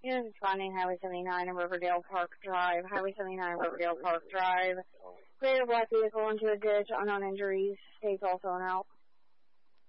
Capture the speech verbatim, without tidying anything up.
Units responding Highway seventy-nine and Riverdale Park Drive. Highway seventy-nine, Riverdale Park Drive. Greater black vehicle into a ditch. Unknown injuries. States also an out.